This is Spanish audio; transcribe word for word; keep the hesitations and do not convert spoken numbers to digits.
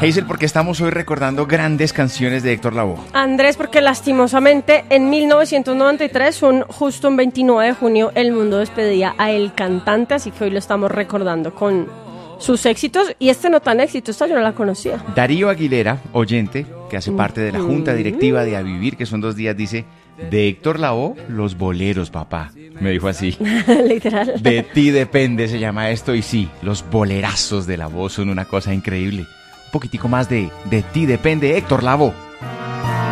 Hazel, ¿por qué estamos hoy recordando grandes canciones de Héctor Lavoe? Andrés, porque lastimosamente en mil novecientos noventa y tres, un, justo un veintinueve de junio, el mundo despedía a el cantante, así que hoy lo estamos recordando con sus éxitos, y este no tan éxito, esta yo no la conocía. Darío Aguilera, oyente, que hace parte de la junta directiva de A Vivir, que son dos días, dice: de Héctor Lavoe, los boleros, papá. Me dijo así. Literal. De ti depende, se llama esto, y sí, los bolerazos de Lavoe son una cosa increíble. Un poquitico más de De ti depende, Héctor Lavoe.